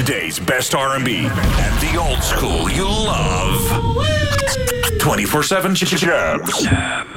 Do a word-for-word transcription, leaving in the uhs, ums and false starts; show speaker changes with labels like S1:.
S1: Today's best R and B and the old school you love. twenty-four seven Jabs.